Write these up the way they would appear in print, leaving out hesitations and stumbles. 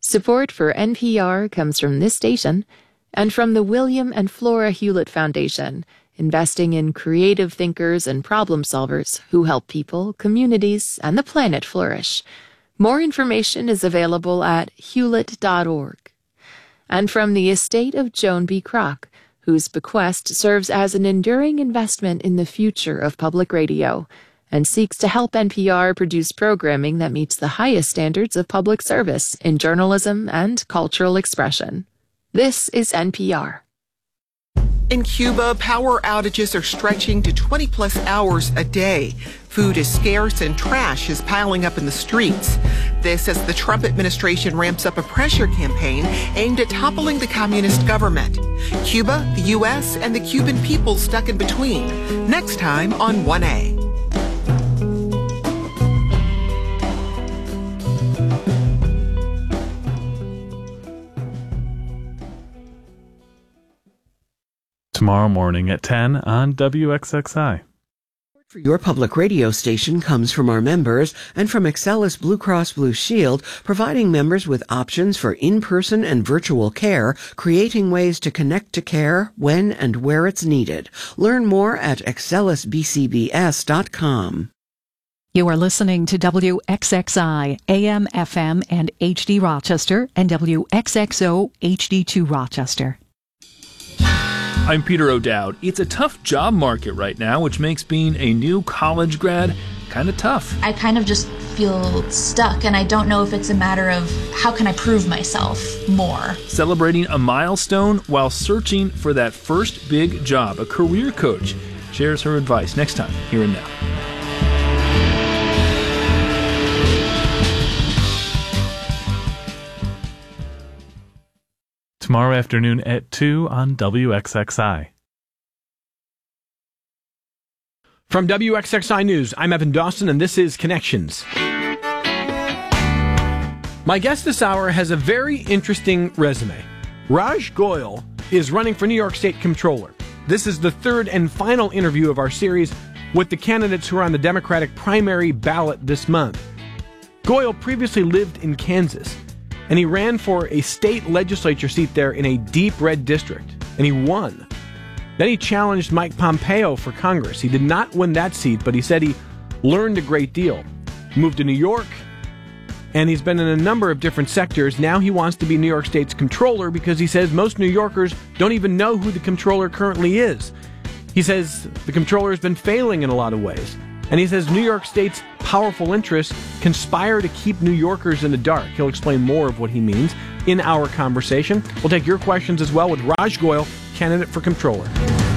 Support for NPR comes from this station and from the William and Flora Hewlett Foundation, investing in creative thinkers and problem solvers who help people, communities, and the planet flourish. More information is available at hewlett.org. And from the estate of Joan B. Kroc, whose bequest serves as an enduring investment in the future of public radio and seeks to help NPR produce programming that meets the highest standards of public service in journalism and cultural expression. This is NPR. In Cuba, power outages are stretching to 20-plus hours a day. Food is scarce and trash is piling up in the streets. This as the Trump administration ramps up a pressure campaign aimed at toppling the communist government. Cuba, the U.S., and the Cuban people stuck in between. Next time on 1A. Tomorrow morning at 10 on WXXI. For your public radio station comes from our members and from Excellus Blue Cross Blue Shield, providing members with options for in-person and virtual care, creating ways to connect to care when and where it's needed. Learn more at excellusbcbs.com. You are listening to WXXI, AM, FM, and HD Rochester, and WXXO HD2 Rochester. I'm Peter O'Dowd. It's a tough job market right now, which makes being a new college grad kind of tough. I kind of just feel stuck, and I don't know if it's a matter of how can I prove myself more. Celebrating a milestone while searching for that first big job, a career coach shares her advice next time, Here and Now. Tomorrow afternoon at 2 on WXXI. From WXXI News, I'm Evan Dawson, and this is Connections. My guest this hour has a very interesting resume. Raj Goyal is running for New York State Comptroller. This is the third and final interview of our series with the candidates who are on the Democratic primary ballot this month. Goyal previously lived in Kansas, and he ran for a state legislature seat there in a deep red district, and he won. Then he challenged Mike Pompeo for Congress. He did not win that seat, but he said he learned a great deal. He moved to New York, and he's been in a number of different sectors. Now he wants to be New York State's comptroller because he says most New Yorkers don't even know who the comptroller currently is. He says the comptroller has been failing in a lot of ways. And he says New York State's powerful interests conspire to keep New Yorkers in the dark. He'll explain more of what he means in our conversation. We'll take your questions as well with Raj Goyal, candidate for comptroller.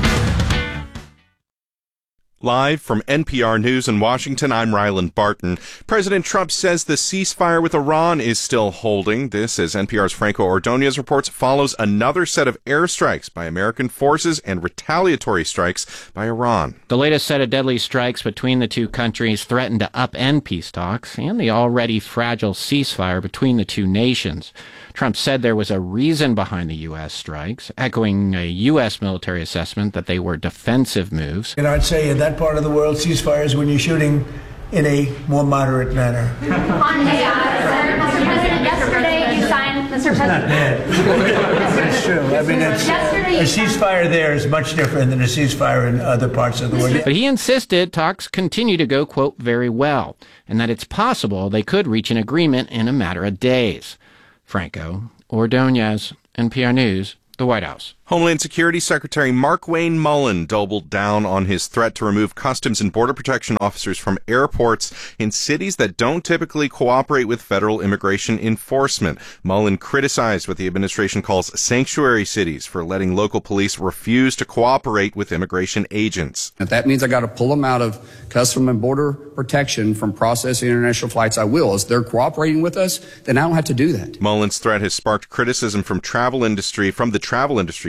Live from NPR News in Washington, I'm Ryland Barton. President Trump says the ceasefire with Iran is still holding. This, as NPR's Franco Ordonez reports, follows another set of airstrikes by American forces and retaliatory strikes by Iran. The latest set of deadly strikes between the two countries threaten to upend peace talks and the already fragile ceasefire between the two nations. Trump said there was a reason behind the U.S. strikes, echoing a U.S. military assessment that they were defensive moves. And I'd say in that part of the world, ceasefires when you're shooting in a more moderate manner. Mr. President, yesterday you signed, Mr. President. That's true. I mean, a ceasefire there is much different than a ceasefire in other parts of the world. But he insisted talks continue to go, quote, very well, and that it's possible they could reach an agreement in a matter of days. Franco Ordonez, NPR News, the White House. Homeland Security Secretary Markwayne Mullin doubled down on his threat to remove Customs and Border Protection officers from airports in cities that don't typically cooperate with federal immigration enforcement. Mullin criticized what the administration calls sanctuary cities for letting local police refuse to cooperate with immigration agents. If that means I got to pull them out of Customs and Border Protection from processing international flights, I will. As they're cooperating with us, then I don't have to do that. Mullin's threat has sparked criticism from the travel industry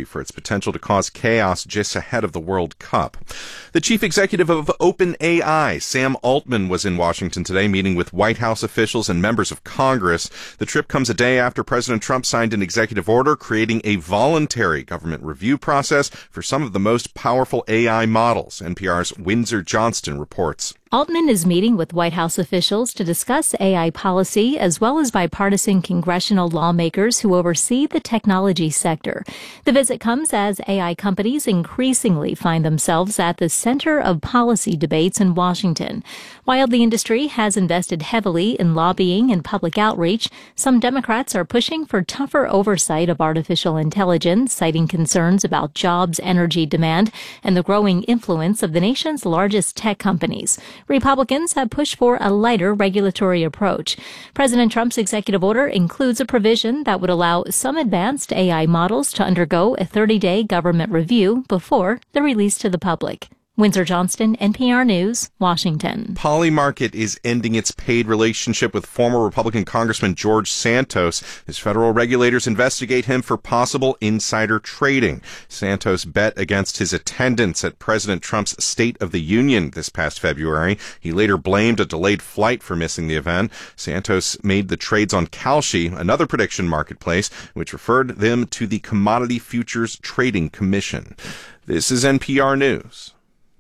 for its potential to cause chaos just ahead of the World Cup. The chief executive of OpenAI, Sam Altman, was in Washington today meeting with White House officials and members of Congress. The trip comes a day after President Trump signed an executive order creating a voluntary government review process for some of the most powerful AI models. NPR's Windsor Johnston reports. Altman is meeting with White House officials to discuss AI policy as well as bipartisan congressional lawmakers who oversee the technology sector. The visit comes as AI companies increasingly find themselves at the center of policy debates in Washington. While the industry has invested heavily in lobbying and public outreach, some Democrats are pushing for tougher oversight of artificial intelligence, citing concerns about jobs, energy demand, and the growing influence of the nation's largest tech companies. Republicans have pushed for a lighter regulatory approach. President Trump's executive order includes a provision that would allow some advanced AI models to undergo a 30-day government review before they're released to the public. Windsor Johnston, NPR News, Washington. Polymarket is ending its paid relationship with former Republican Congressman George Santos as federal regulators investigate him for possible insider trading. Santos bet against his attendance at President Trump's State of the Union this past February. He later blamed a delayed flight for missing the event. Santos made the trades on Kalshi, another prediction marketplace, which referred them to the Commodity Futures Trading Commission. This is NPR News.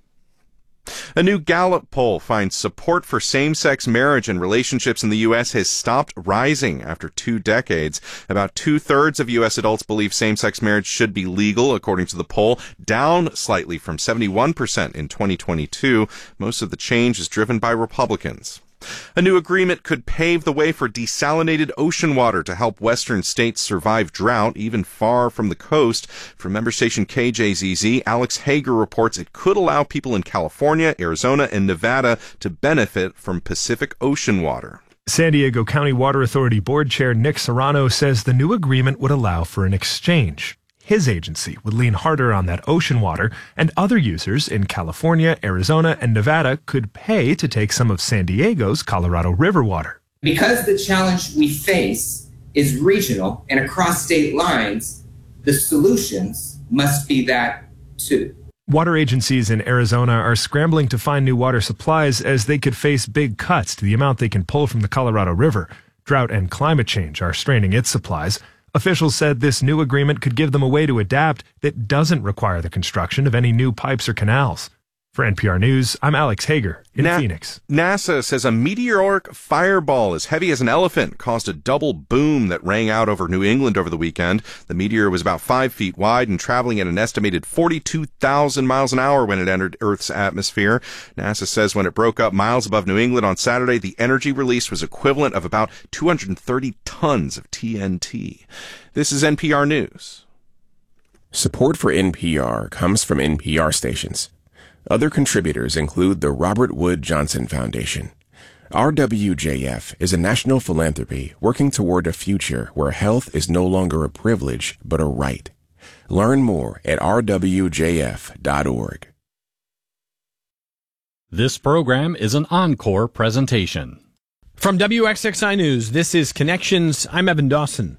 A new Gallup poll finds support for same-sex marriage and relationships in the U.S. has stopped rising after 2 decades. About 2/3 of U.S. adults believe same-sex marriage should be legal, according to the poll, down slightly from 71% in 2022. Most of the change is driven by Republicans. A new agreement could pave the way for desalinated ocean water to help western states survive drought, even far from the coast. From member station KJZZ, Alex Hager reports it could allow people in California, Arizona, and Nevada to benefit from Pacific Ocean water. San Diego County Water Authority Board Chair Nick Serrano says the new agreement would allow for an exchange. His agency would lean harder on that ocean water, and other users in California, Arizona, and Nevada could pay to take some of San Diego's Colorado River water. Because the challenge we face is regional and across state lines, the solutions must be that too. Water agencies in Arizona are scrambling to find new water supplies as they could face big cuts to the amount they can pull from the Colorado River. Drought and climate change are straining its supplies. Officials said this new agreement could give them a way to adapt that doesn't require the construction of any new pipes or canals. For NPR News, I'm Alex Hager in Phoenix. NASA says a meteoric fireball as heavy as an elephant caused a double boom that rang out over New England over the weekend. The meteor was about 5 feet wide and traveling at an estimated 42,000 miles an hour when it entered Earth's atmosphere. NASA says when it broke up miles above New England on Saturday, the energy released was equivalent of about 230 tons of TNT. This is NPR News. Support for NPR comes from NPR stations. Other contributors include the Robert Wood Johnson Foundation. RWJF is a national philanthropy working toward a future where health is no longer a privilege, but a right. Learn more at rwjf.org. This program is an encore presentation. From WXXI News, this is Connections. I'm Evan Dawson.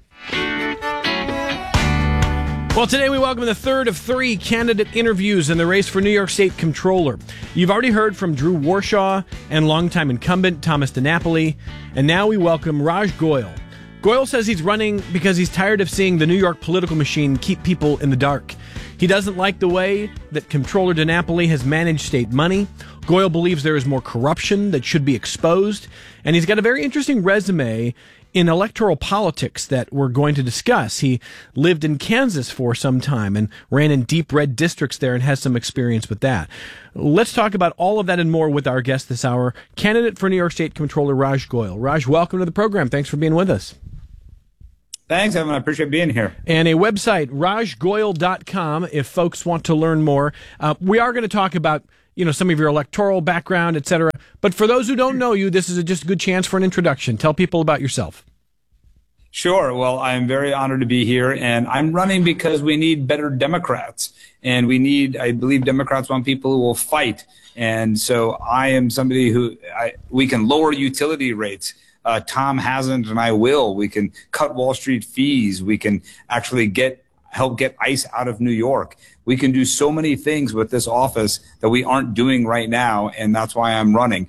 Well, today we welcome the third of 3 candidate interviews in the race for New York State Comptroller. You've already heard from Drew Warshaw and longtime incumbent Thomas DiNapoli, and now we welcome Raj Goyal. Goyal says he's running because he's tired of seeing the New York political machine keep people in the dark. He doesn't like the way that Comptroller DiNapoli has managed state money. Goyal believes there is more corruption that should be exposed, and he's got a very interesting resume in electoral politics that we're going to discuss. He lived in Kansas for some time and ran in deep red districts there and has some experience with that. Let's talk about all of that and more with our guest this hour, candidate for New York State Comptroller Raj Goyal. Raj, welcome to the program. Thanks for being with us. Thanks, Evan. I appreciate being here. And a website, rajgoyal.com, if folks want to learn more. We are going to talk about some of your electoral background, et cetera. But for those who don't know you, this is just a good chance for an introduction. Tell people about yourself. Sure. Well, I'm very honored to be here, and I'm running because we need better Democrats. And I believe Democrats want people who will fight. And so I am somebody we can lower utility rates. Tom hasn't, and I will. We can cut Wall Street fees. We can actually get help get ICE out of New York. We can do so many things with this office that we aren't doing right now, and that's why I'm running.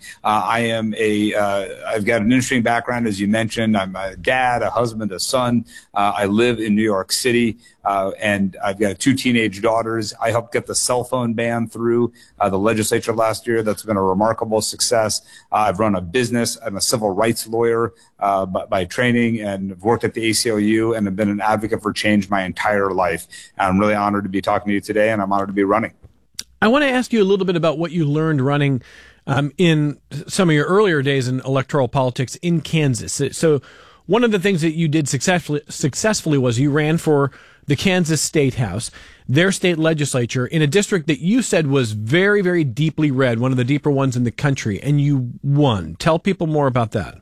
I've got an interesting background, as you mentioned. I'm a dad, a husband, a son. I live in New York City, and I've got 2 teenage daughters. I helped get the cell phone ban through the legislature last year. That's been a remarkable success. I've run a business. I'm a civil rights lawyer by training, and I've worked at the ACLU, and have been an advocate for change my entire life. And I'm really honored to be talking to you today, and I'm honored to be running. I want to ask you a little bit about what you learned running in some of your earlier days in electoral politics in Kansas. So one of the things that you did successfully was you ran for the Kansas State House, their state legislature, in a district that you said was very, very deeply red, one of the deeper ones in the country, and you won. Tell people more about that.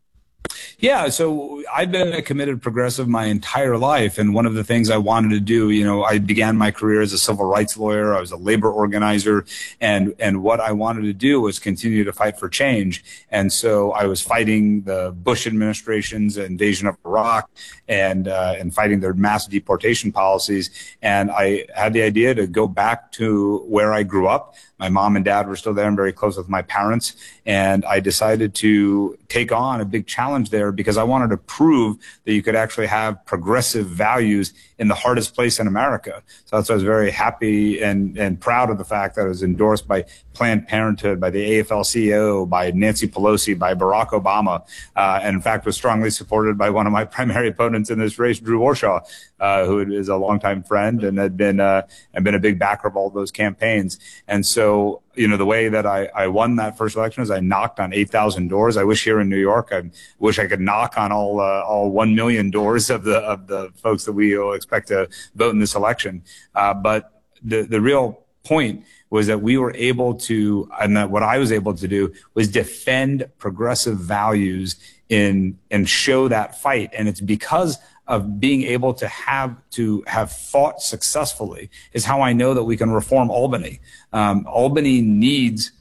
Yeah, so I've been a committed progressive my entire life, and one of the things I wanted to do, I began my career as a civil rights lawyer. I was a labor organizer, and what I wanted to do was continue to fight for change. And so I was fighting the Bush administration's invasion of Iraq and fighting their mass deportation policies. And I had the idea to go back to where I grew up. My mom and dad were still there. I'm very close with my parents. And I decided to take on a big challenge there because I wanted to prove that you could actually have progressive values in the hardest place in America. So that's why I was very happy and proud of the fact that I was endorsed by Planned Parenthood, by the AFL-CIO, by Nancy Pelosi, by Barack Obama, and in fact was strongly supported by one of my primary opponents in this race, Drew Warshaw, who is a longtime friend and had been a big backer of all those campaigns. And so, the way that I won that first election is I knocked on 8,000 doors. I wish here in New York, I wish I could knock on all 1 million doors of the folks that we will expect to vote in this election. But the real point was that we were able to, and that what I was able to do was defend progressive values and show that fight. And it's because of being able to have fought successfully is how I know that we can reform Albany. Albany needs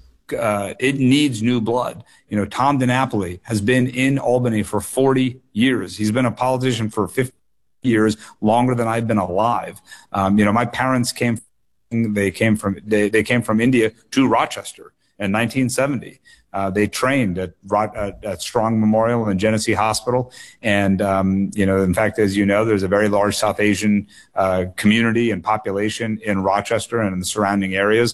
new blood. Tom DiNapoli has been in Albany for 40 years. He's been a politician for 50 years, longer than I've been alive. My parents came from India to Rochester in 1970. They trained at Strong Memorial and Genesee Hospital. And, in fact, as you know, there's a very large South Asian community and population in Rochester and in the surrounding areas.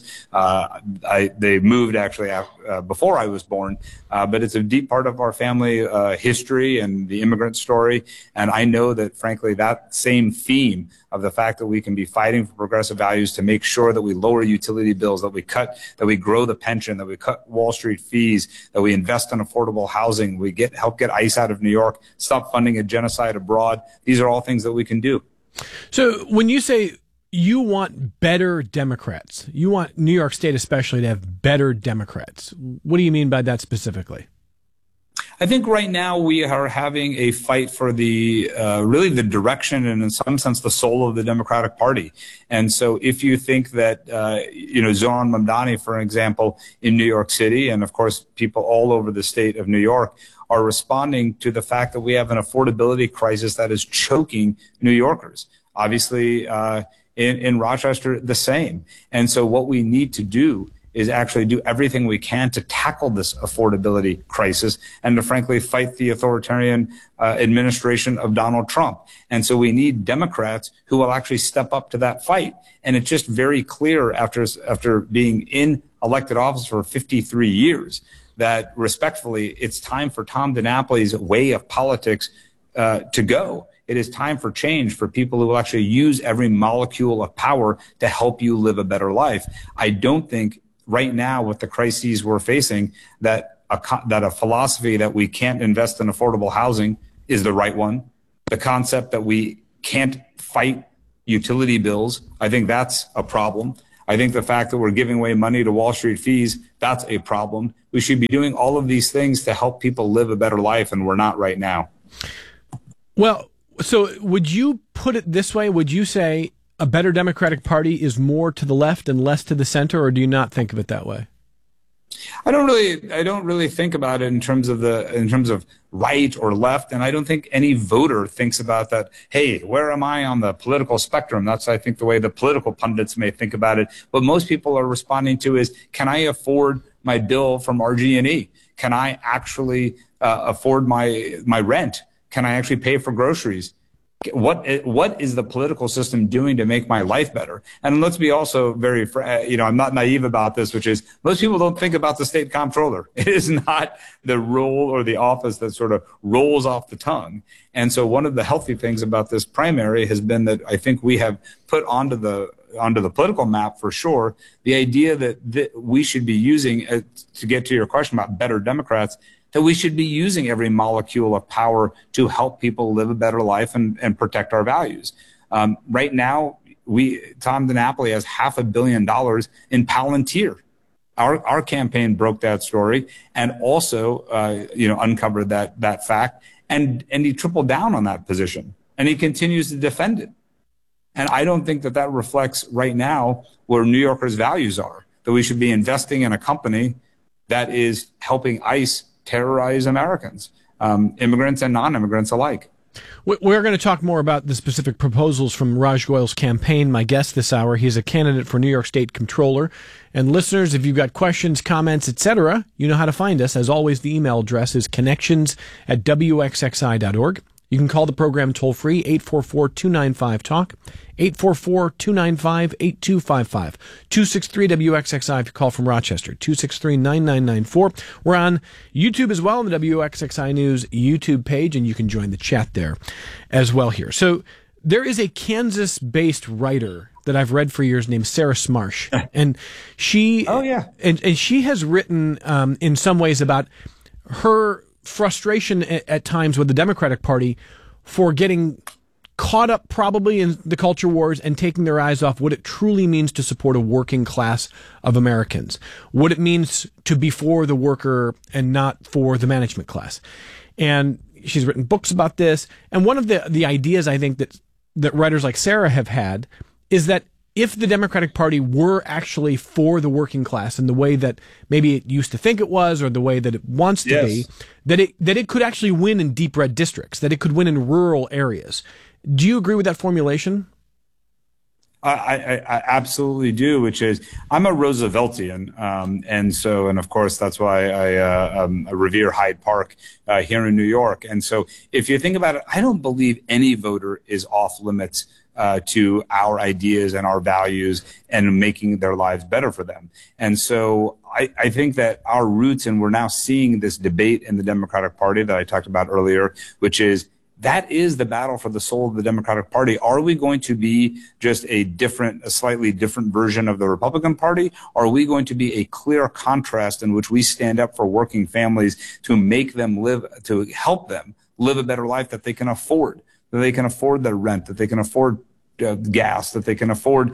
They moved actually before I was born, but it's a deep part of our family history and the immigrant story. And I know that, frankly, that same theme of the fact that we can be fighting for progressive values to make sure that we lower utility bills, that we grow the pension, that we cut Wall Street fees, that we invest in affordable housing, we help get ICE out of New York, stop funding a genocide abroad. These are all things that we can do. So when you say you want better Democrats, you want New York State especially to have better Democrats, what do you mean by that specifically? I think right now we are having a fight for really the direction and in some sense the soul of the Democratic Party. And so if you think that, Zohran Mamdani, for example, in New York City, and of course people all over the state of New York are responding to the fact that we have an affordability crisis that is choking New Yorkers. Obviously, in Rochester, the same. And so what we need to do is actually do everything we can to tackle this affordability crisis and to frankly fight the authoritarian administration of Donald Trump. And so we need Democrats who will actually step up to that fight. And it's just very clear after being in elected office for 53 years that respectfully, it's time for Tom DiNapoli's way of politics to go. It is time for change for people who will actually use every molecule of power to help you live a better life. I don't think right now with the crises we're facing that a philosophy that we can't invest in affordable housing is the right one. The concept that we can't fight utility bills, I think that's a problem. I think the fact that we're giving away money to Wall Street fees, that's a problem. We should be doing all of these things to help people live a better life, and we're not right now. Well, so would you put it this way? Would you say a better Democratic Party is more to the left and less to the center, or do you not think of it that way? I don't really think about it in terms of right or left, and I don't think any voter thinks about that. Hey, where am I on the political spectrum? That's, I think, the way the political pundits may think about it. What most people are responding to is, can I afford my bill from RG&E? Can I actually afford my rent? Can I actually pay for groceries? What is the political system doing to make my life better? And let's be also very, I'm not naive about this, which is most people don't think about the state comptroller. It is not the role or the office that sort of rolls off the tongue. And so one of the healthy things about this primary has been that I think we have put onto the political map for sure, the idea that we should be using, to get to your question about better Democrats, that we should be using every molecule of power to help people live a better life and protect our values. Right now, Tom DiNapoli has $500 million in Palantir. Our campaign broke that story and also, uncovered that fact, and he tripled down on that position, and he continues to defend it. And I don't think that reflects right now where New Yorkers' values are, that we should be investing in a company that is helping ICE terrorize Americans, immigrants and non-immigrants alike. We're going to talk more about the specific proposals from Raj Goyal's campaign. My guest this hour, he's a candidate for New York State Comptroller. And listeners, if you've got questions, comments, etc., you know how to find us. As always, the email address is connections@wxxi.org. You can call the program toll-free, 844-295-TALK, 844-295-8255, 263-WXXI if you call from Rochester, 263-9994. We're on YouTube as well on the WXXI News YouTube page, and you can join the chat there as well here. So there is a Kansas-based writer that I've read for years named Sarah Smarsh, and she and she has written in some ways about her frustration at times with the Democratic Party for getting caught up probably in the culture wars and taking their eyes off what it truly means to support a working class of Americans, what it means to be for the worker and not for the management class. And she's written books about this. And one of the ideas I think that writers like Sarah have had is that if the Democratic Party were actually for the working class in the way that maybe it used to think it was, or the way that it wants to be, that it could actually win in deep red districts, that it could win in rural areas. Do you agree with that formulation? I absolutely do, which is I'm a Rooseveltian. And of course, that's why I revere Hyde Park here in New York. And so if you think about it, I don't believe any voter is off limits to our ideas and our values and making their lives better for them. And so I think that our roots, and we're now seeing this debate in the Democratic Party that I talked about earlier, which is that is the battle for the soul of the Democratic Party. Are we going to be just a slightly different version of the Republican Party? Or are we going to be a clear contrast in which we stand up for working families to make them to help them live a better life that they can afford? That they can afford their rent, that they can afford gas, that they can afford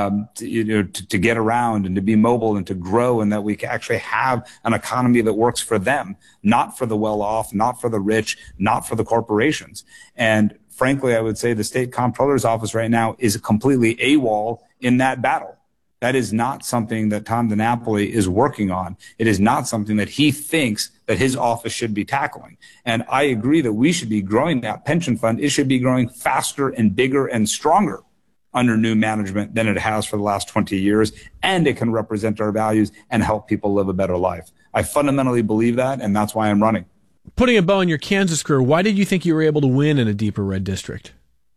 to get around and to be mobile and to grow, and that we can actually have an economy that works for them, not for the well-off, not for the rich, not for the corporations. And frankly, I would say the state comptroller's office right now is completely AWOL in that battle. That is not something that Tom DiNapoli is working on. It is not something that he thinks that his office should be tackling. And I agree that we should be growing that pension fund. It should be growing faster and bigger and stronger under new management than it has for the last 20 years. And it can represent our values and help people live a better life. I fundamentally believe that, and that's why I'm running. Putting a bow on your Kansas career, why did you think you were able to win in a deeper red district?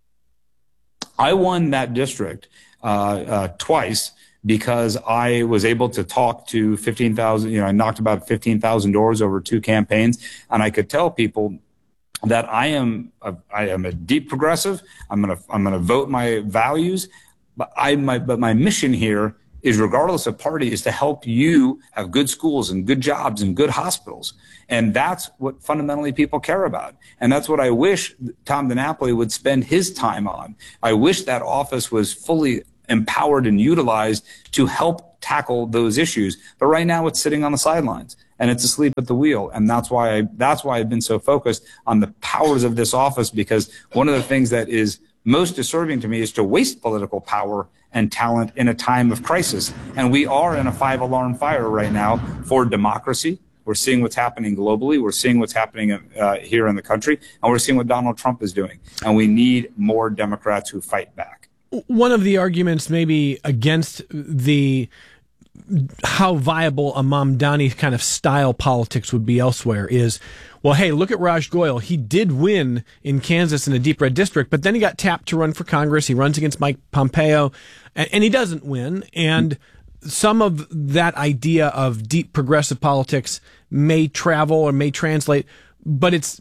I won that district twice, because I was able to talk to 15,000, I knocked about 15,000 doors over 2 campaigns, and I could tell people that I am a deep progressive. I'm gonna vote my values, but my mission here is, regardless of party, is to help you have good schools and good jobs and good hospitals. And that's what fundamentally people care about. And that's what I wish Tom DiNapoli would spend his time on. I wish that office was fully empowered and utilized to help tackle those issues. But right now it's sitting on the sidelines and it's asleep at the wheel. And that's why I've been so focused on the powers of this office, because one of the things that is most disturbing to me is to waste political power and talent in a time of crisis. And we are in a 5-alarm fire right now for democracy. We're seeing what's happening globally. We're seeing what's happening here in the country. And we're seeing what Donald Trump is doing. And we need more Democrats who fight back. One of the arguments maybe against how viable a Mamdani kind of style politics would be elsewhere is, well, hey, look at Raj Goyal. He did win in Kansas in a deep red district, but then he got tapped to run for Congress. He runs against Mike Pompeo, and he doesn't win. And some of that idea of deep progressive politics may travel or may translate, but it's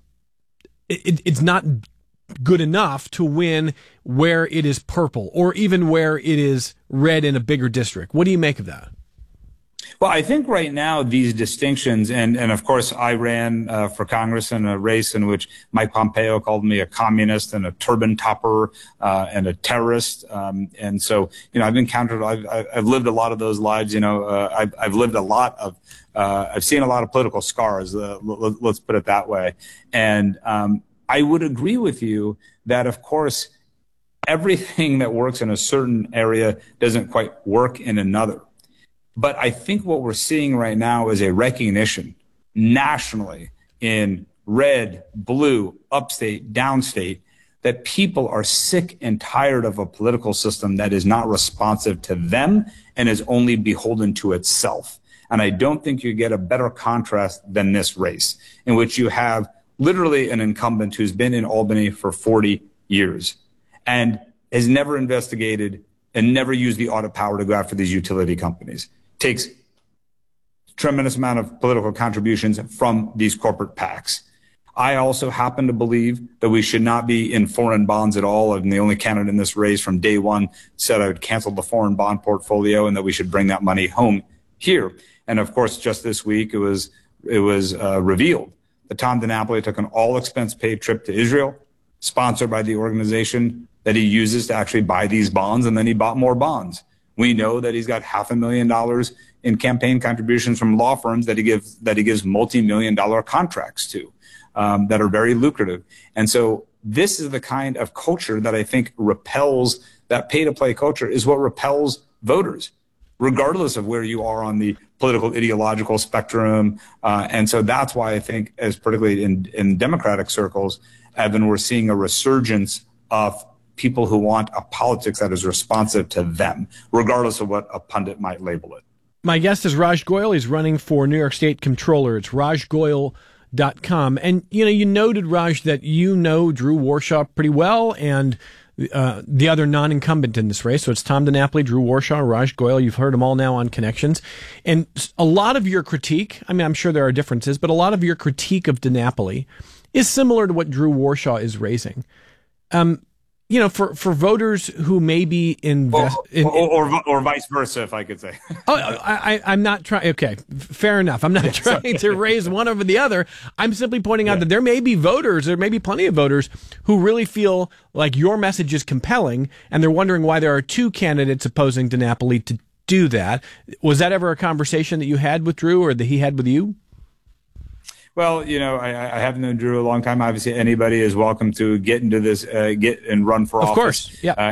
not good enough to win where it is purple or even where it is red in a bigger district. What do you make of that? Well, I think right now these distinctions, and of course I ran for Congress in a race in which Mike Pompeo called me a communist and a turban topper and a terrorist. And so, I've encountered, I've lived a lot of those lives. I've lived a lot of, I've seen a lot of political scars. Let's put it that way. And I would agree with you that, of course, everything that works in a certain area doesn't quite work in another. But I think what we're seeing right now is a recognition nationally in red, blue, upstate, downstate, that people are sick and tired of a political system that is not responsive to them and is only beholden to itself. And I don't think you get a better contrast than this race, in which you have literally an incumbent who's been in Albany for 40 years and has never investigated and never used the audit power to go after these utility companies. Takes tremendous amount of political contributions from these corporate PACs. I also happen to believe that we should not be in foreign bonds at all. And the only candidate in this race from day one said I would cancel the foreign bond portfolio and that we should bring that money home here. And of course, just this week, it was revealed that Tom DiNapoli took an all expense paid trip to Israel, sponsored by the organization that he uses to actually buy these bonds. And then he bought more bonds. We know that he's got $500,000 in campaign contributions from law firms that he gives multi-million-dollar contracts to, that are very lucrative. And so this is the kind of culture that I think repels, that pay-to-play culture is what repels voters, regardless of where you are on the political ideological spectrum. And so that's why I think, as particularly in Democratic circles, Evan, we're seeing a resurgence of people who want a politics that is responsive to them, regardless of what a pundit might label it. My guest is Raj Goyal. He's running for New York State Comptroller. It's rajgoyal.com. And, you noted, Raj, that you know Drew Warshaw pretty well and the other non-incumbent in this race. So it's Tom DiNapoli, Drew Warshaw, Raj Goyal. You've heard them all now on Connections. And a lot of your critique, I mean, I'm sure there are differences, but a lot of your critique of DiNapoli is similar to what Drew Warshaw is raising. For voters who may be or vice versa, if I could say. I'm not trying. Okay, fair enough. I'm not trying to raise one over the other. I'm simply pointing out that there may be voters, there may be plenty of voters who really feel like your message is compelling, and they're wondering why there are two candidates opposing DiNapoli to do that. Was that ever a conversation that you had with Drew, or that he had with you? Well, I have known Drew a long time. Obviously, anybody is welcome to get into this, get and run for office. Of course, yeah.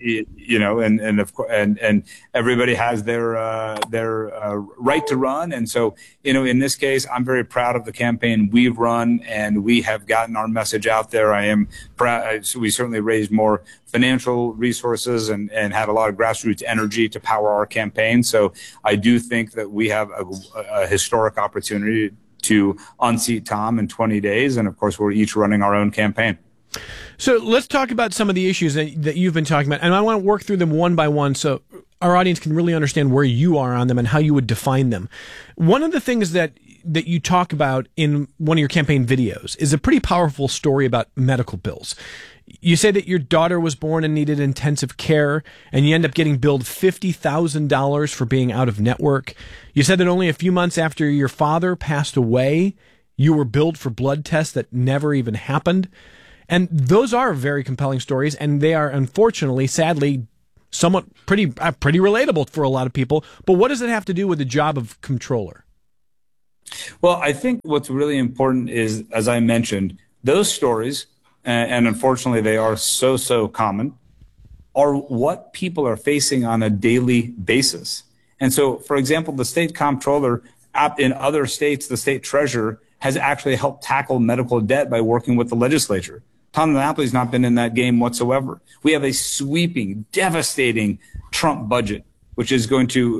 And everybody has their right to run. And so, in this case, I'm very proud of the campaign we've run, and we have gotten our message out there. I am proud. We certainly raised more financial resources and had a lot of grassroots energy to power our campaign. So I do think that we have a historic opportunity to unseat Tom in 20 days. And of course, we're each running our own campaign. So let's talk about some of the issues that you've been talking about. And I want to work through them one by one so our audience can really understand where you are on them and how you would define them. One of the things that you talk about in one of your campaign videos is a pretty powerful story about medical bills. You say that your daughter was born and needed intensive care, and you end up getting billed $50,000 for being out of network. You said that only a few months after your father passed away, you were billed for blood tests that never even happened. And those are very compelling stories, and they are unfortunately, sadly, somewhat pretty relatable for a lot of people. But what does it have to do with the job of comptroller? Well, I think what's really important is, as I mentioned, those stories and unfortunately they are so common, are what people are facing on a daily basis. And so, for example, the state comptroller in other states, the state treasurer has actually helped tackle medical debt by working with the legislature. Tom DiNapoli's not been in that game whatsoever. We have a sweeping, devastating Trump budget, which is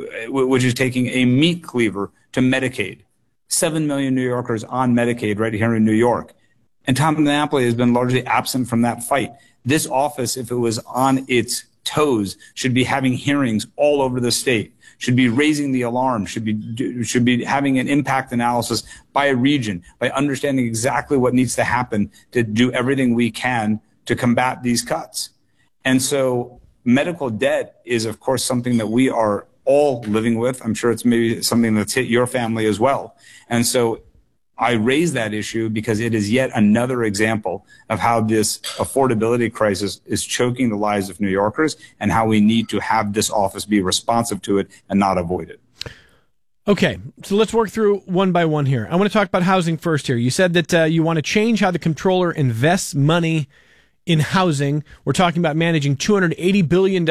taking a meat cleaver to Medicaid. 7 million New Yorkers on Medicaid right here in New York. And Tom DiNapoli has been largely absent from that fight. This office, if it was on its toes, should be having hearings all over the state, should be raising the alarm, should be having an impact analysis by region, by understanding exactly what needs to happen to do everything we can to combat these cuts. And so medical debt is, of course, something that we are all living with. I'm sure it's maybe something that's hit your family as well. And so I raise that issue because it is yet another example of how this affordability crisis is choking the lives of New Yorkers and how we need to have this office be responsive to it and not avoid it. Okay, so let's work through one by one here. I want to talk about housing first here. You said that you want to change how the comptroller invests money in housing. We're talking about managing $280 billion,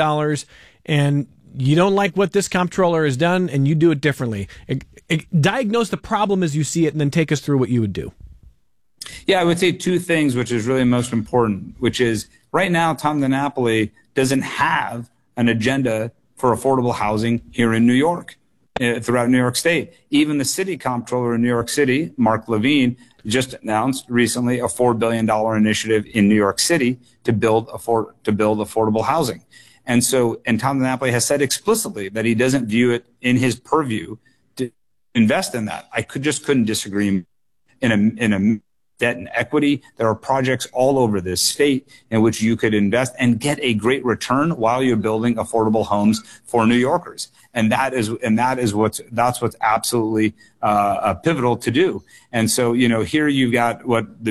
and you don't like what this comptroller has done, and you do it differently. Diagnose the problem as you see it, and then take us through what you would do. Yeah, I would say two things, which is really most important, which is right now, Tom DiNapoli doesn't have an agenda for affordable housing here in New York, throughout New York State. Even the city comptroller in New York City, Mark Levine, just announced recently a $4 billion initiative in New York City to build affordable housing. And Tom DiNapoli has said explicitly that he doesn't view it in his purview to invest in that. I couldn't disagree. In a debt and equity, there are projects all over this state in which you could invest and get a great return while you're building affordable homes for New Yorkers. And that's what's absolutely pivotal to do. And so, here you've got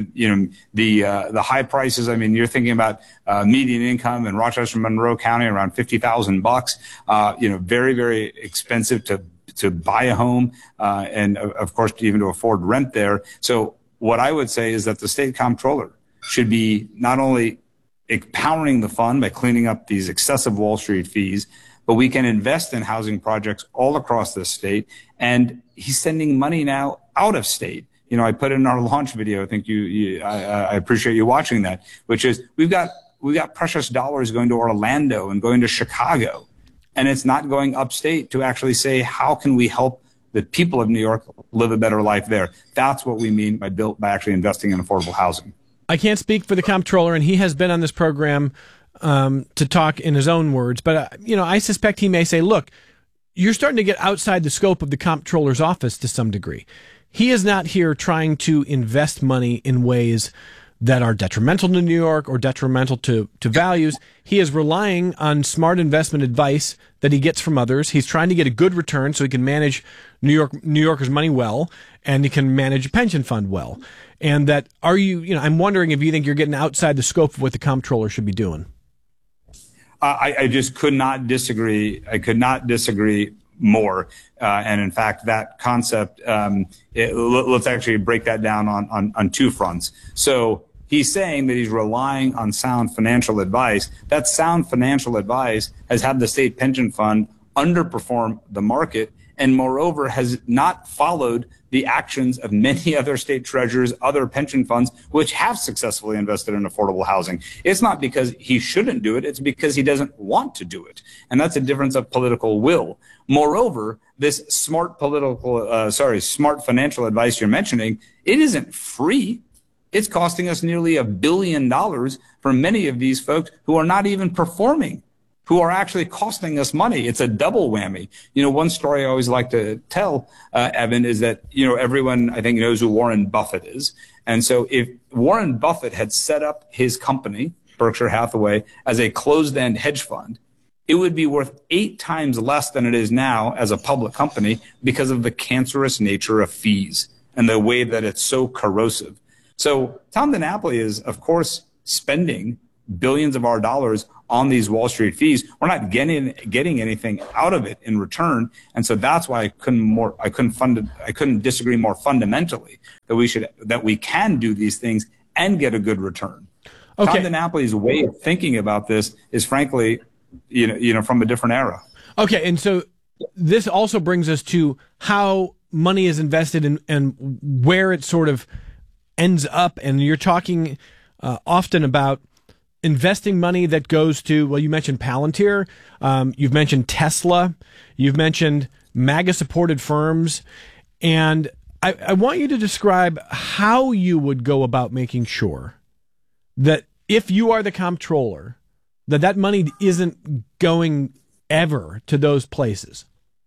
the high prices. I mean, you're thinking about median income in Rochester, Monroe County around $50,000. Very, very expensive to buy a home, and of course, even to afford rent there. So what I would say is that the state comptroller should be not only empowering the fund by cleaning up these excessive Wall Street fees, but we can invest in housing projects all across this state. And he's sending money now out of state. I put in our launch video. I think I appreciate you watching that, which is we've got precious dollars going to Orlando and going to Chicago, and it's not going upstate to actually say, how can we help the people of New York live a better life there? That's what we mean by actually investing in affordable housing. I can't speak for the comptroller, and he has been on this program to talk in his own words. But, I suspect he may say, look, you're starting to get outside the scope of the comptroller's office to some degree. He is not here trying to invest money in ways that are detrimental to New York or detrimental to values. He is relying on smart investment advice that he gets from others. He's trying to get a good return so he can manage New Yorkers' money well, and he can manage a pension fund well. And that, I'm wondering if you think you're getting outside the scope of what the comptroller should be doing. I just could not disagree. I could not disagree more. And in fact, that concept, let's actually break that down on two fronts. So he's saying that he's relying on sound financial advice. That sound financial advice has had the state pension fund underperform the market, and moreover has not followed the actions of many other state treasurers, other pension funds, which have successfully invested in affordable housing. It's not because he shouldn't do it. It's because he doesn't want to do it. And that's a difference of political will. Moreover, this smart financial advice you're mentioning, it isn't free. It's costing us nearly $1 billion for many of these folks who are not even performing, who are actually costing us money. It's a double whammy. One story I always like to tell, Evan, is that, everyone I think knows who Warren Buffett is. And so if Warren Buffett had set up his company, Berkshire Hathaway, as a closed-end hedge fund, it would be worth 8 times less than it is now as a public company because of the cancerous nature of fees and the way that it's so corrosive. So Tom DiNapoli is, of course, spending billions of our dollars on these Wall Street fees. We're not getting anything out of it in return, and so that's why I couldn't disagree more fundamentally that we can do these things and get a good return. Okay. Tom DiNapoli's way of thinking about this is frankly, from a different era. Okay, and so this also brings us to how money is invested and where it sort of ends up. And you're talking often about investing money that goes to, well, you mentioned Palantir, you've mentioned Tesla, you've mentioned MAGA-supported firms, and I want you to describe how you would go about making sure that if you are the comptroller, that money isn't going ever to those places.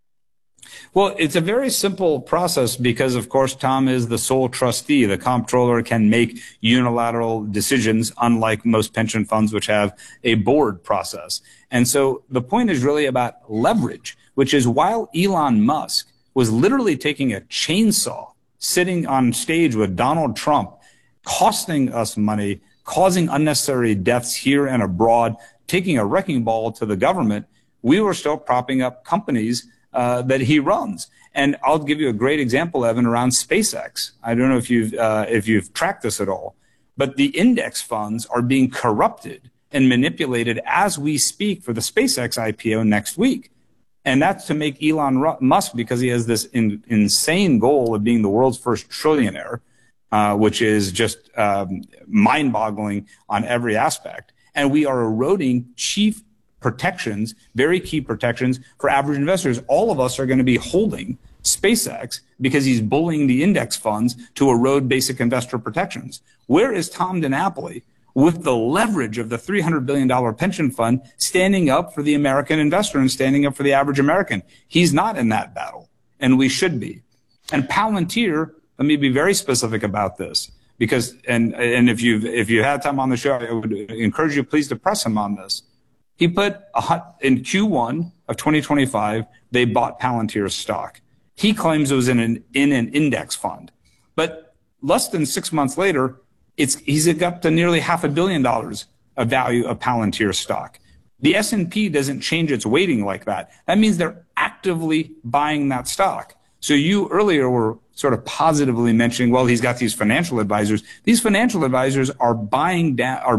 Well, it's a very simple process because, of course, Tom is the sole trustee. The comptroller can make unilateral decisions, unlike most pension funds, which have a board process. And so the point is really about leverage, which is while Elon Musk was literally taking a chainsaw, sitting on stage with Donald Trump, costing us money, causing unnecessary deaths here and abroad, taking a wrecking ball to the government, we were still propping up companies that he runs. And I'll give you a great example, Evan, around SpaceX. I don't know if you've tracked this at all, but the index funds are being corrupted and manipulated as we speak for the SpaceX IPO next week. And that's to make Elon Musk, because he has this insane goal of being the world's first trillionaire, which is just mind-boggling on every aspect. And we are eroding chief protections, very key protections for average investors. All of us are going to be holding SpaceX because he's bullying the index funds to erode basic investor protections. Where is Tom DiNapoli with the leverage of the $300 billion pension fund standing up for the American investor and standing up for the average American? He's not in that battle, and we should be. And Palantir, let me be very specific about this, because and if you had time on the show, I would encourage you please to press him on this. He put in Q1 of 2025, they bought Palantir's stock. He claims it was in an index fund, but less than 6 months later, he's up to nearly $500 million of value of Palantir stock. The S&P doesn't change its weighting like that. That means they're actively buying that stock. So you earlier were sort of positively mentioning, well, he's got these financial advisors. These financial advisors are buying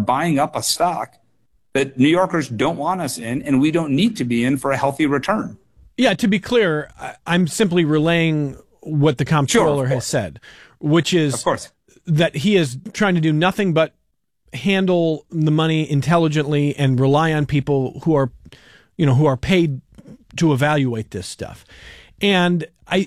up a stock that New Yorkers don't want us in, and we don't need to be in for a healthy return. Yeah, to be clear, I'm simply relaying what the comptroller has said, which is of course that he is trying to do nothing but handle the money intelligently and rely on people who are paid to evaluate this stuff. And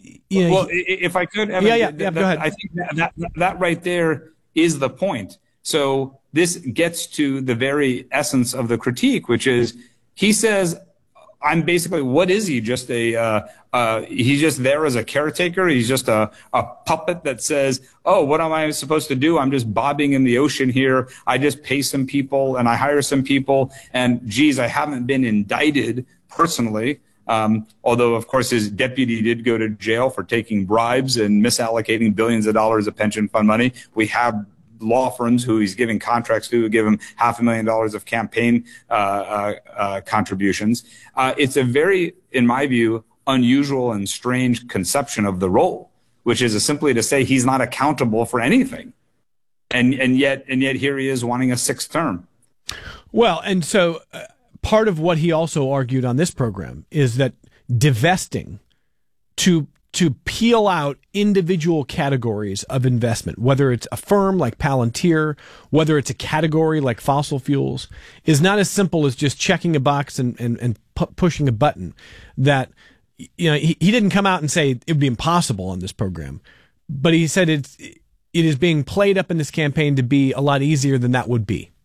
if I could, Evan, go ahead. I think that right there is the point. So this gets to the very essence of the critique, which is he says, I'm basically, what is he? Just he's just there as a caretaker. He's just a puppet that says, oh, what am I supposed to do? I'm just bobbing in the ocean here. I just pay some people and I hire some people. And geez, I haven't been indicted personally. Although, of course, his deputy did go to jail for taking bribes and misallocating billions of dollars of pension fund money. We have law firms who he's giving contracts to give him $500,000 of campaign contributions. It's a very, in my view, unusual and strange conception of the role, which is simply to say he's not accountable for anything. And yet here he is wanting a sixth term. Well, and so part of what he also argued on this program is that divesting to peel out individual categories of investment, whether it's a firm like Palantir, whether it's a category like fossil fuels, is not as simple as just checking a box and pushing a button. That, he didn't come out and say it would be impossible on this program, but he said it is being played up in this campaign to be a lot easier than that would be.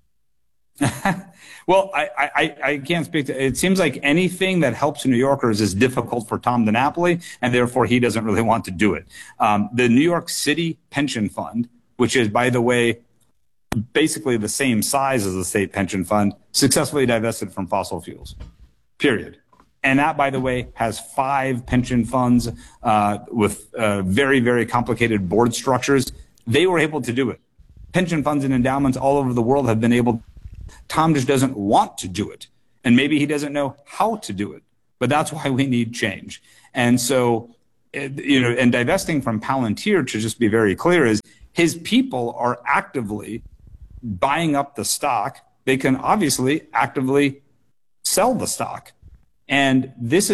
Well, I can't speak to it. It seems like anything that helps New Yorkers is difficult for Tom DiNapoli, and therefore he doesn't really want to do it. The New York City Pension Fund, which is, by the way, basically the same size as the state pension fund, successfully divested from fossil fuels, period. And that, by the way, has 5 pension funds with very, very complicated board structures. They were able to do it. Pension funds and endowments all over the world have been able. Tom just doesn't want to do it. And maybe he doesn't know how to do it. But that's why we need change. And so, and divesting from Palantir, to just be very clear, is his people are actively buying up the stock, they can obviously actively sell the stock. And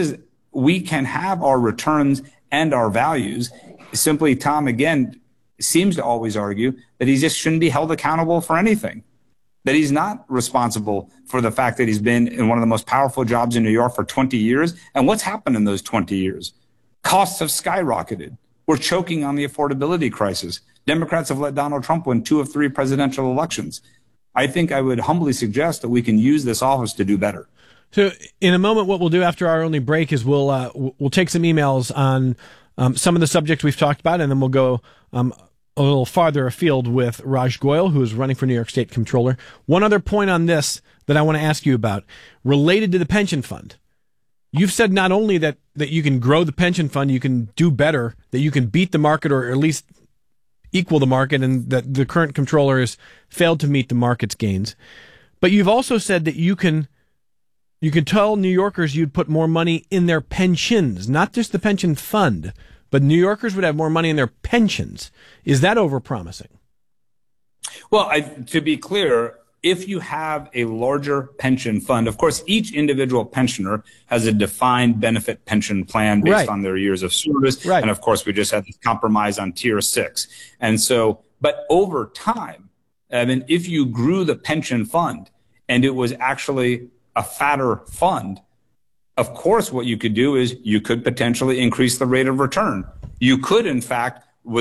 we can have our returns and our values. Simply, Tom, again, seems to always argue that he just shouldn't be held accountable for anything, that he's not responsible for the fact that he's been in one of the most powerful jobs in New York for 20 years. And what's happened in those 20 years? Costs have skyrocketed. We're choking on the affordability crisis. Democrats have let Donald Trump win 2 of 3 presidential elections. I think I would humbly suggest that we can use this office to do better. So in a moment, what we'll do after our only break is we'll take some emails on some of the subjects we've talked about, and then we'll go a little farther afield with Raj Goyal, who is running for New York State Comptroller. One other point on this that I want to ask you about, related to the pension fund. You've said not only that you can grow the pension fund, you can do better, that you can beat the market or at least equal the market, and that the current comptroller has failed to meet the market's gains. But you've also said that you can tell New Yorkers you'd put more money in their pensions, not just the pension fund, but New Yorkers would have more money in their pensions. Is that overpromising? Well, to be clear, if you have a larger pension fund, of course, each individual pensioner has a defined benefit pension plan based on their years of service. Right. And of course, we just had this compromise on tier 6. And so, but over time, if you grew the pension fund and it was actually a fatter fund, of course, what you could do is you could potentially increase the rate of return. You could, in fact,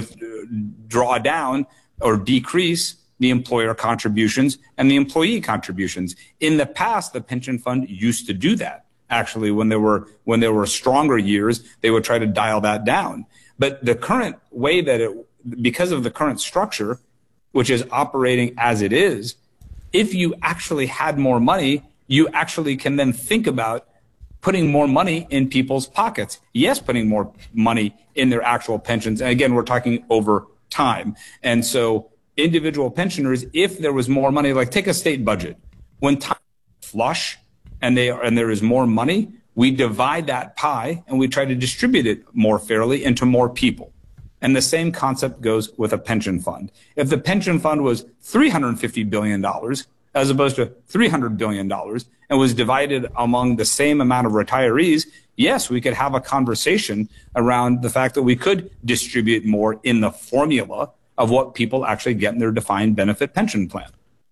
draw down or decrease the employer contributions and the employee contributions. In the past, the pension fund used to do that. Actually, when there were stronger years, they would try to dial that down. But the current way because of the current structure, which is operating as it is, if you actually had more money, you actually can then think about putting more money in people's pockets. Yes, putting more money in their actual pensions. And again, we're talking over time. And so individual pensioners, if there was more money, like take a state budget, when times are flush and there is more money, we divide that pie and we try to distribute it more fairly into more people. And the same concept goes with a pension fund. If the pension fund was $350 billion as opposed to $300 billion and was divided among the same amount of retirees, yes, we could have a conversation around the fact that we could distribute more in the formula of what people actually get in their defined benefit pension plan.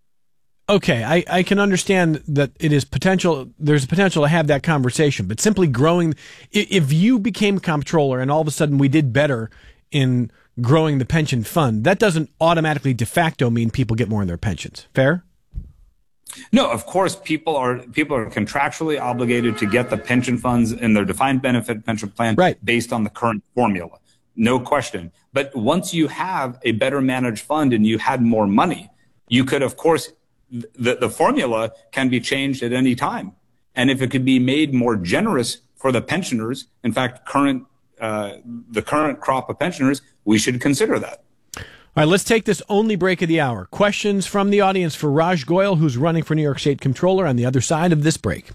Okay, I can understand that there's a potential to have that conversation, but simply growing, if you became comptroller and all of a sudden we did better in growing the pension fund, that doesn't automatically de facto mean people get more in their pensions. Fair? No, of course, people are contractually obligated to get the pension funds in their defined benefit pension plan based on the current formula. No question. But once you have a better managed fund and you had more money, you could, of course, the formula can be changed at any time. And if it could be made more generous for the pensioners, in fact, the current crop of pensioners, we should consider that. All right, let's take this only break of the hour. Questions from the audience for Raj Goyal, who's running for New York State Comptroller, on the other side of this break.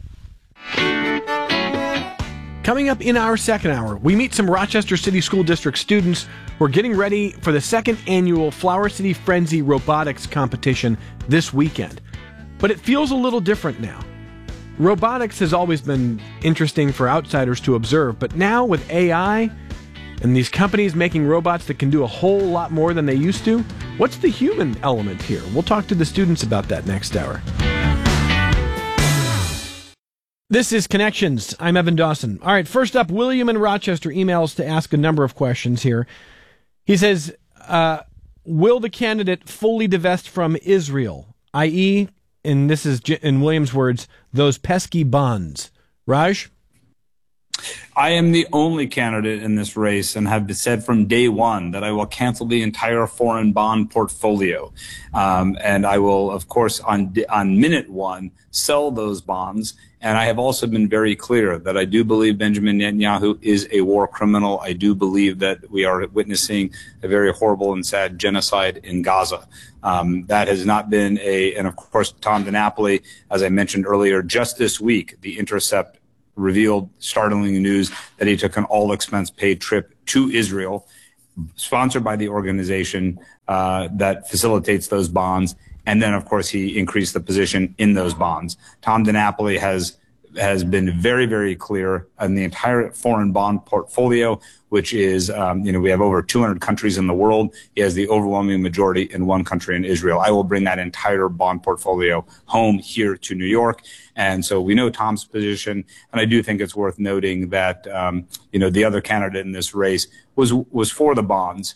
Coming up in our second hour, we meet some Rochester City School District students who are getting ready for the second annual Flower City Frenzy Robotics Competition this weekend. But it feels a little different now. Robotics has always been interesting for outsiders to observe, but now with AI and these companies making robots that can do a whole lot more than they used to, what's the human element here? We'll talk to the students about that next hour. This is Connections. I'm Evan Dawson. All right, first up, William in Rochester emails to ask a number of questions here. He says, will the candidate fully divest from Israel, i.e., and this is in William's words, those pesky bonds? Raj? I am the only candidate in this race and have said from day one that I will cancel the entire foreign bond portfolio. And I will, of course, on minute one, sell those bonds. And I have also been very clear that I do believe Benjamin Netanyahu is a war criminal. I do believe that we are witnessing a very horrible and sad genocide in Gaza. That has not been and of course, Tom DiNapoli, as I mentioned earlier, just this week, The Intercept revealed startling news that he took an all-expense paid trip to Israel, sponsored by the organization that facilitates those bonds, And then, of course, he increased the position in those bonds. Tom DiNapoli has been very, very clear on the entire foreign bond portfolio, which is, we have over 200 countries in the world. He has the overwhelming majority in one country, in Israel. I will bring that entire bond portfolio home here to New York. And so we know Tom's position. And I do think it's worth noting that, the other candidate in this race was for the bonds.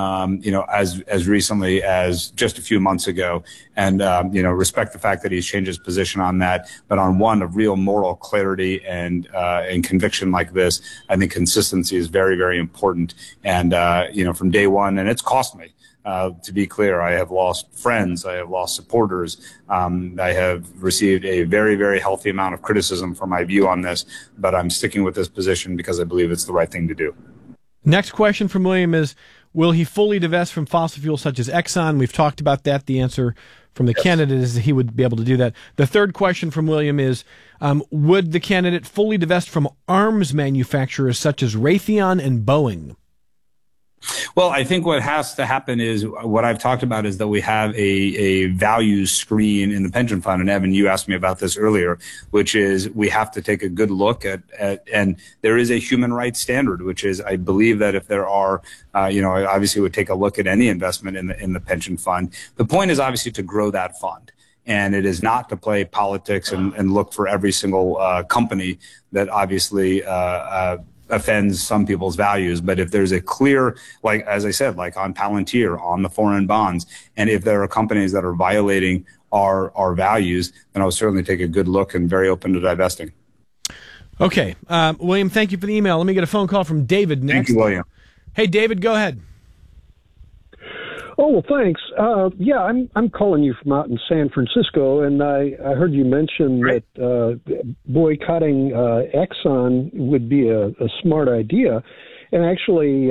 As recently as just a few months ago, and respect the fact that he's changed his position on that. But on one of real moral clarity and conviction like this, I think consistency is very, very important. And from day one, and it's cost me. To be clear, I have lost friends, I have lost supporters. I have received a very, very healthy amount of criticism for my view on this, but I'm sticking with this position because I believe it's the right thing to do. Next question from William is, will he fully divest from fossil fuels such as Exxon? We've talked about that. The answer from the candidate is that he would be able to do that. The third question from William is, would the candidate fully divest from arms manufacturers such as Raytheon and Boeing? Well, I think what has to happen is what I've talked about is that we have a values screen in the pension fund. And Evan, you asked me about this earlier, which is we have to take a good look at and there is a human rights standard, which is I believe that if there are, obviously would take a look at any investment in the pension fund. The point is obviously to grow that fund. And it is not to play politics and look for every single company that obviously offends some people's values. But if there's a clear, like, as I said, like on Palantir, on the foreign bonds, and if there are companies that are violating our values, then I'll certainly take a good look and very open to divesting. Okay. William, thank you for the email. Let me get a phone call from David next. Thank you, William. Hey, David, go ahead. Oh, well, thanks. I'm calling you from out in San Francisco, and I heard you mention that boycotting Exxon would be a smart idea. And actually,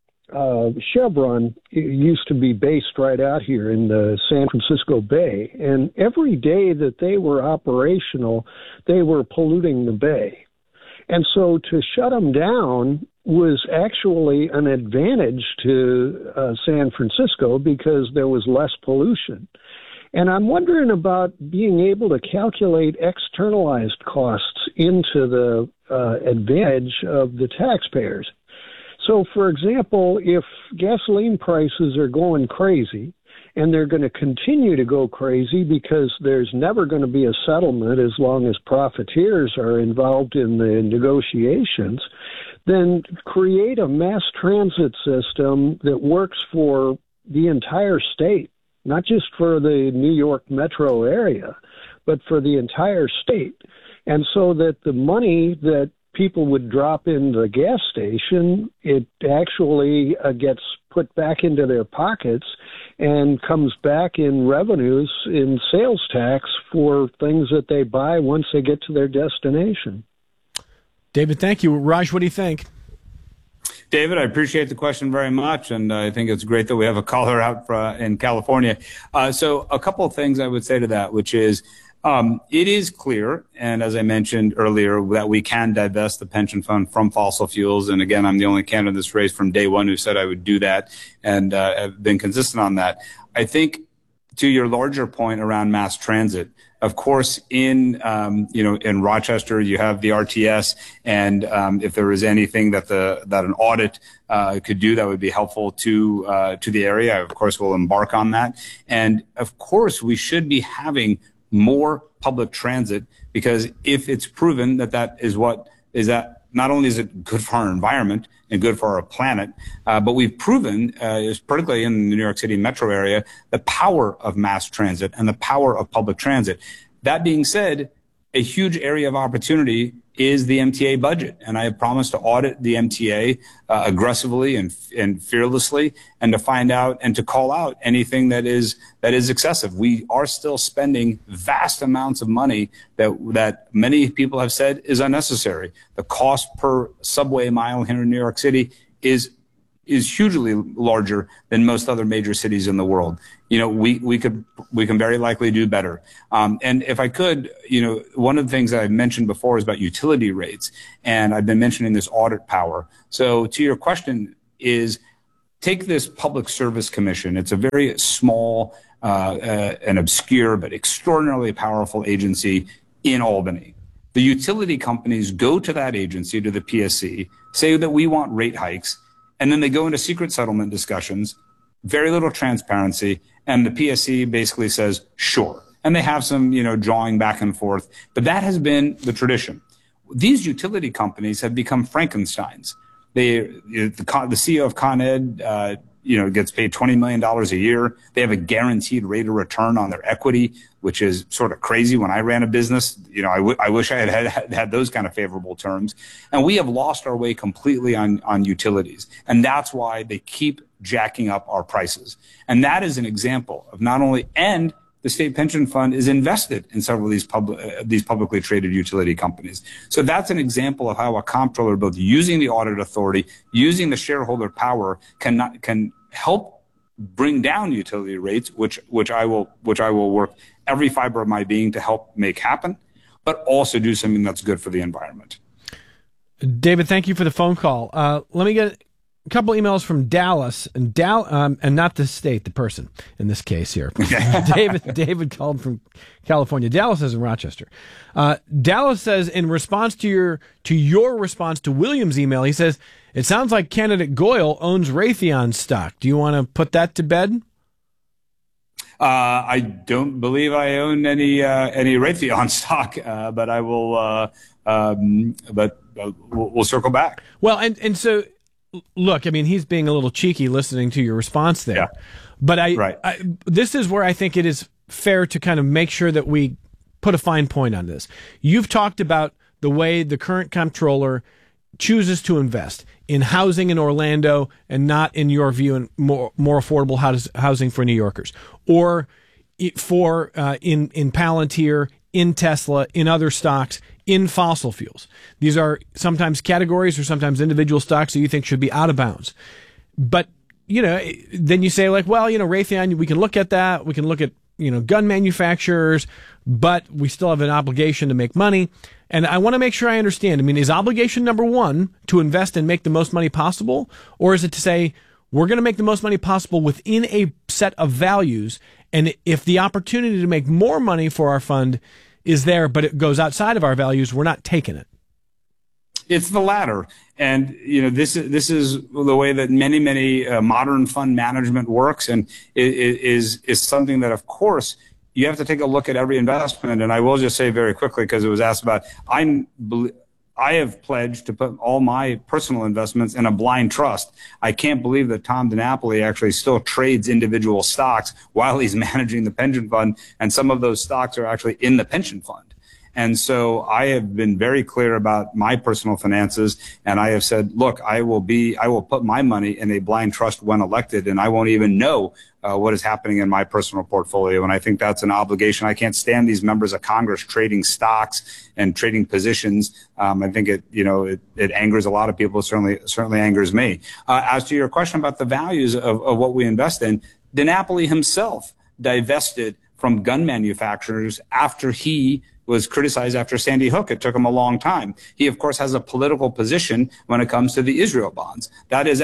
Chevron used to be based right out here in the San Francisco Bay. And every day that they were operational, they were polluting the bay. And so to shut them down was actually an advantage to San Francisco because there was less pollution. And I'm wondering about being able to calculate externalized costs into the advantage of the taxpayers. So, for example, if gasoline prices are going crazy, and they're going to continue to go crazy because there's never going to be a settlement as long as profiteers are involved in the negotiations, then create a mass transit system that works for the entire state, not just for the New York metro area, but for the entire state. And so that the money that people would drop in the gas station, it actually gets put back into their pockets and comes back in revenues in sales tax for things that they buy once they get to their destination. David, thank you. Raj, what do you think? David, I appreciate the question very much, and I think it's great that we have a caller out in California. So a couple of things I would say to that, which is it is clear, and as I mentioned earlier, that we can divest the pension fund from fossil fuels. And again, I'm the only candidate in this race from day one who said I would do that, and have been consistent on that. I think to your larger point around mass transit, of course, in Rochester, you have the RTS, and if there is anything that an audit could do that would be helpful to the area, of course, we'll embark on that. And of course, we should be having more public transit, because if it's proven that not only is it good for our environment and good for our planet, but we've proven, particularly in the New York City metro area, the power of mass transit and the power of public transit. That being said, a huge area of opportunity is the MTA budget. And I have promised to audit the MTA aggressively and fearlessly, and to find out and to call out anything that is excessive. We are still spending vast amounts of money that many people have said is unnecessary. The cost per subway mile here in New York City is hugely larger than most other major cities in the world. We can very likely do better. And if I could, one of the things that I've mentioned before is about utility rates, and I've been mentioning this audit power. So to your question is, take this Public Service Commission. It's a very small an obscure but extraordinarily powerful agency in Albany. The utility companies go to that agency, to the PSC, say that we want rate hikes, and then they go into secret settlement discussions, very little transparency, and the PSC basically says, sure. And they have some, drawing back and forth, but that has been the tradition. These utility companies have become Frankensteins. The CEO of Con Ed, gets paid $20 million a year. They have a guaranteed rate of return on their equity, which is sort of crazy. When I ran a business, I wish I had those kind of favorable terms. And we have lost our way completely on utilities. And that's why they keep jacking up our prices. And that is an example of not only, and the state pension fund is invested in several of these publicly traded utility companies. So that's an example of how a comptroller, both using the audit authority, using the shareholder power, can help bring down utility rates, which I will work every fiber of my being to help make happen, but also do something that's good for the environment. David, thank you for the phone call. Let me get a couple emails from Dallas, and not the state, the person in this case here. David called from California. Dallas is in Rochester. Dallas says, in response to your response to William's email, he says, it sounds like candidate Goyle owns Raytheon stock. Do you want to put that to bed? I don't believe I own any Raytheon stock, but I will. But we'll circle back. Well, and so. Look, I mean, he's being a little cheeky listening to your response there. Yeah. But this is where I think it is fair to kind of make sure that we put a fine point on this. You've talked about the way the current comptroller chooses to invest in housing in Orlando and not, in your view, in more affordable housing for New Yorkers, or in Palantir, in Tesla, in other stocks, in fossil fuels. These are sometimes categories or sometimes individual stocks that you think should be out of bounds. But, then you say Raytheon, we can look at that. We can look at, gun manufacturers, but we still have an obligation to make money. And I want to make sure I understand. I mean, is obligation number one to invest and make the most money possible? Or is it to say, we're going to make the most money possible within a set of values, and if the opportunity to make more money for our fund is there, but it goes outside of our values, we're not taking it? It's the latter. And, this is the way that many modern fund management works, and is something that, of course, you have to take a look at every investment. And I will just say very quickly, because it was asked about, I have pledged to put all my personal investments in a blind trust. I can't believe that Tom DiNapoli actually still trades individual stocks while he's managing the pension fund, and some of those stocks are actually in the pension fund. And so I have been very clear about my personal finances, and I have said, look, I will put my money in a blind trust when elected, and I won't even know what is happening in my personal portfolio. And I think that's an obligation. I can't stand these members of Congress trading stocks and trading positions. I think it angers a lot of people. It certainly angers me. As to your question about the values of what we invest in, DiNapoli himself divested from gun manufacturers after he was criticized after Sandy Hook. It took him a long time. He, of course, has a political position when it comes to the Israel bonds. That is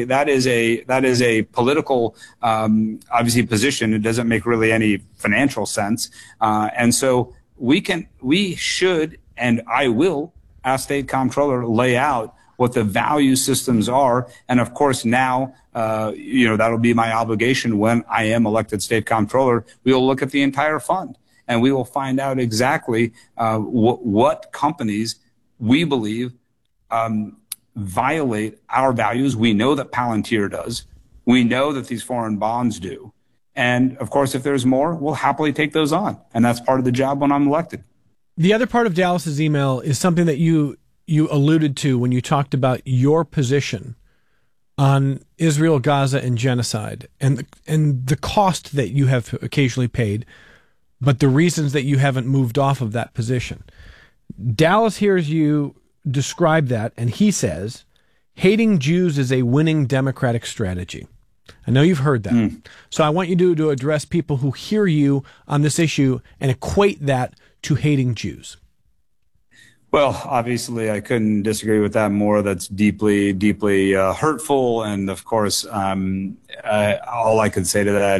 a political, obviously, position. It doesn't make really any financial sense. And so we should, and I will, as State Comptroller, lay out what the value systems are. And of course, now, that'll be my obligation when I am elected State Comptroller. We will look at the entire fund, and we will find out exactly what companies we believe violate our values. We know that Palantir does. We know that these foreign bonds do. And of course, if there's more, we'll happily take those on. And that's part of the job when I'm elected. The other part of Dallas's email is something that you alluded to when you talked about your position on Israel, Gaza, and genocide, and the cost that you have occasionally paid, but the reasons that you haven't moved off of that position. Dallas hears you describe that, and he says, hating Jews is a winning Democratic strategy. I know you've heard that. So I want you to address people who hear you on this issue and equate that to hating Jews. Well, obviously, I couldn't disagree with that more. That's deeply, deeply hurtful. And of course, all I could say to that